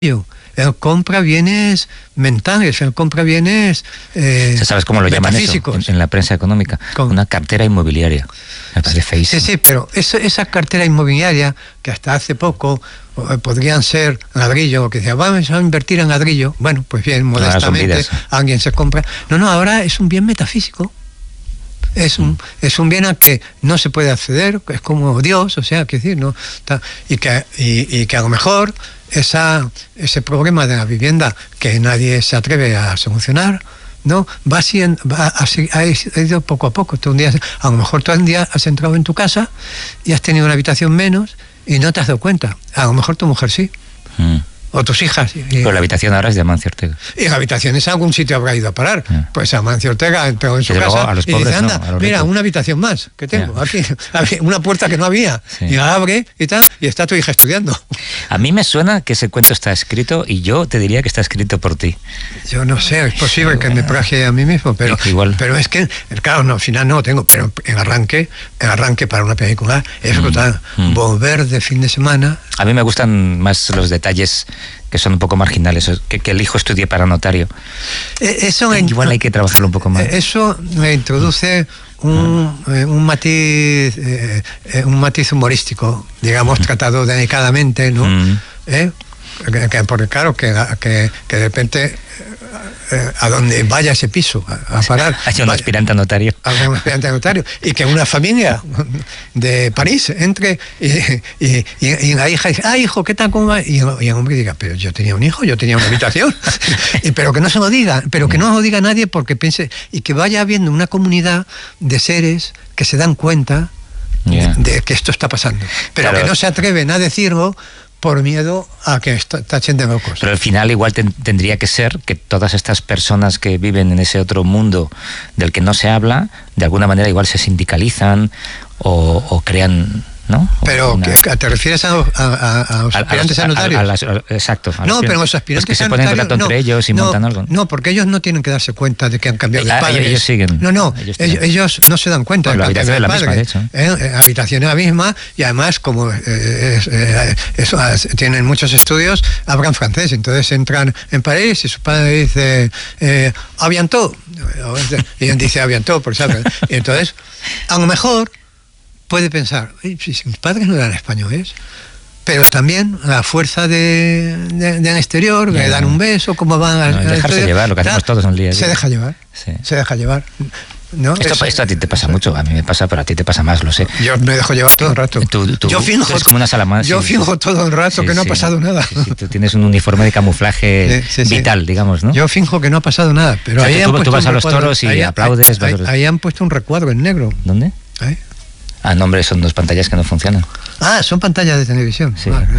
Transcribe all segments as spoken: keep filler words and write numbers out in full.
Él compra bienes mentales, él compra bienes eh, ¿Sabes cómo lo llaman eso en, en la prensa económica? ¿Cómo? Una cartera inmobiliaria. Me parece feísimo. Sí, sí, pero eso, esa cartera inmobiliaria, que hasta hace poco eh, podrían ser ladrillo, que decía, vamos a invertir en ladrillo. Bueno, pues bien, modestamente alguien se compra. No, no, ahora es un bien metafísico. Es un, es un bien al que no se puede acceder, es como Dios, o sea, que decir, ¿no? Y que, y, y que a lo mejor esa, ese problema de la vivienda que nadie se atreve a solucionar, ¿no? Va, siendo, va a, ha ido poco a poco. Tú un día, a lo mejor tú un día has entrado en tu casa y has tenido una habitación menos y no te has dado cuenta. A lo mejor tu mujer sí. Mm. O tus hijas. Y, pero la habitación ahora es de Amancio Ortega. Y la habitación es a algún sitio habrá ido a parar. Yeah. Pues Amancio Ortega entró en su casa a los y pobres, dice, anda, no, mira, una habitación más que tengo. Yeah. Aquí, una puerta que no había. Sí. Y la abre y tal, y está tu hija estudiando. A mí me suena que ese cuento está escrito y yo te diría que está escrito por ti. Yo no sé, es posible que me plagie a mí mismo, pero, Igual. pero es que, claro, no, al final no lo tengo, pero en arranque, en arranque para una película es mm. brutal. Mm. Volver de fin de semana. A mí me gustan más los detalles que son un poco marginales, que, que el hijo estudie para notario. Eso Igual hay que trabajarlo un poco más. Eso me introduce un, un matiz eh, un matiz humorístico, digamos, tratado delicadamente, ¿no? Mm. ¿Eh? Que, porque claro, que, que, que de repente eh, a donde vaya ese piso a, a parar hay un vaya, aspirante a notario hay un aspirante a notario y que una familia de París entre y, y, y, y la hija dice, ah, hijo, ¿qué tal? ¿Cómo va? Y, y el hombre diga, pero yo tenía un hijo, yo tenía una habitación y, pero que no se lo diga, pero que no lo diga nadie, porque piense, y que vaya habiendo una comunidad de seres que se dan cuenta yeah. de, de que esto está pasando, pero claro. que no se atreven a decirlo por miedo a que tachen de locos. Pero al final igual ten, tendría que ser que todas estas personas que viven en ese otro mundo del que no se habla, de alguna manera igual se sindicalizan o, o crean... ¿no? Pero una... ¿te refieres a, a, a los aspirantes a, a, a notarios? A, a las, a, exacto. A no, pero los aspirantes los que a se ponen notarios, en contacto no, entre ellos y no, montan algo. No, porque ellos no tienen que darse cuenta de que han cambiado de ah, padres. Ellos siguen. No, no, ellos, ellos, ellos no se dan cuenta. Bueno, de la habitación es la misma, de hecho. ¿Eh? La habitación es la misma y además, como eh, es, eh, eso, tienen muchos estudios, hablan francés. Entonces entran en París y su padre dice, eh, aviantó. Y él dice aviantó, por ejemplo. Y entonces, a lo mejor puede pensar, si mis padres no eran españoles, pero también la fuerza de, de, del exterior, yeah. que dan un beso, cómo van no, al, dejarse exterior, llevar, lo que hacemos todos un día. Se deja llevar, sí. se deja llevar. ¿No? Esto, Eso, esto a ti te pasa mucho, a mí me pasa, pero a ti te pasa más, lo sé. Yo me dejo llevar todo el rato. Tú, tú, yo finjo, es como una salamandra. Yo sí, finjo todo el rato sí, que no sí, ha pasado nada. Sí, sí, tú tienes un uniforme de camuflaje sí, sí, vital, sí. digamos, ¿no? Yo finjo que no ha pasado nada, pero o sea, ahí tú, tú vas a los toros y ahí, aplaudes. Ahí, ahí, ahí han puesto un recuadro en negro. ¿Dónde? Ahí. Ah, no, hombre, son dos pantallas que no funcionan. Ah, son pantallas de televisión. Sí. Ah,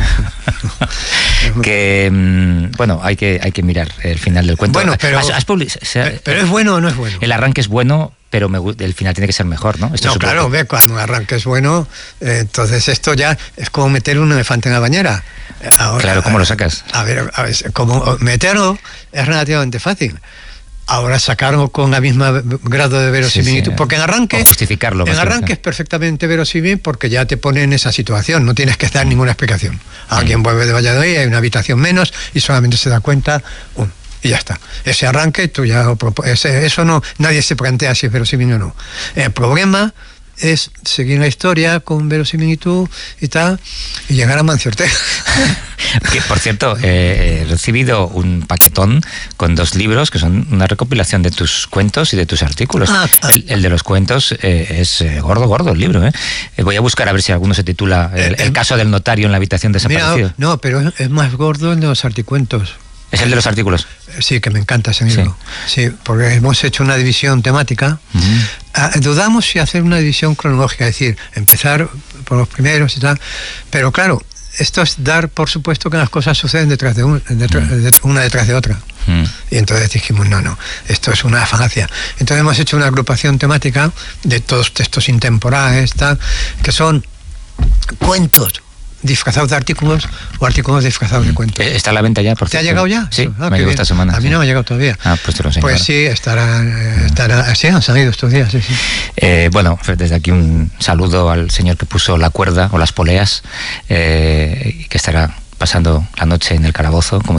que, bueno, hay que, hay que mirar el final del cuento. Bueno, pero, ¿Has, has pero, pero es bueno o no es bueno. El arranque es bueno, pero me, el final tiene que ser mejor, ¿no? Esto no, claro, ve, cuando el arranque es bueno, eh, entonces esto ya es como meter un elefante en la bañera. Ahora, claro, ¿cómo lo sacas? A ver, a ver, como meterlo es relativamente fácil. Ahora sacarlo con la misma grado de verosimilitud, sí, sí. porque en arranque o justificarlo. En arranque es perfectamente verosímil porque ya te pone en esa situación, no tienes que dar ninguna explicación. Alguien mm. vuelve de Valladolid, hay una habitación menos y solamente se da cuenta, um, y ya está. Ese arranque, tú ya ese, eso no, nadie se plantea si es verosímil o no. El problema es seguir la historia con verosimilitud y tal, y llegar a Amancio Ortega. Que, por cierto, eh, he recibido un paquetón con dos libros que son una recopilación de tus cuentos y de tus artículos. Ah, el, el de los cuentos eh, es eh, gordo, gordo el libro. ¿eh? Voy a buscar a ver si alguno se titula El, el caso del notario en la habitación desaparecido. Mira, no, pero es, es más gordo el de los articuentos. ¿Es el de los artículos? Sí, que me encanta ese libro. Sí, sí, porque hemos hecho una división temática. Uh-huh. ah, dudamos si hacer una división cronológica, es decir, empezar por los primeros y tal. Pero claro, esto es dar por supuesto que las cosas suceden detrás de, un, detrás, uh-huh. de una detrás de otra. Uh-huh. Y entonces dijimos, no, no, esto es una falacia. Entonces hemos hecho una agrupación temática de todos textos intemporales, tal, que son cuentos disfrazados de artículos o artículos disfrazados de cuentos. ¿Está a la venta ya, por cierto? ¿Te ha llegado ya? Sí, ah, me llegó esta semana. A mí sí. no me ha llegado todavía. Ah, pues te lo enseño. Pues ahora. sí, estará, estará, sí, han salido estos días, sí, sí. Eh, bueno, desde aquí un saludo al señor que puso la cuerda o las poleas, eh, que estará pasando la noche en el calabozo, como